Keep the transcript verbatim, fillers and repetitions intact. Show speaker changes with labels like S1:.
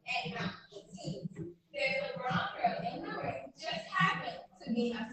S1: at nineteen, there's a barometer in the ring just happened to be a